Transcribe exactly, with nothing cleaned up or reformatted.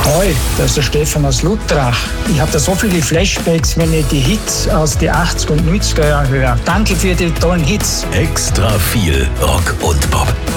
Hoi, das ist der Stefan aus Luttrach. Ich habe da so viele Flashbacks, wenn ich die Hits aus den achtziger und neunziger Jahren höre. Danke für die tollen Hits. Extra viel Rock und Pop.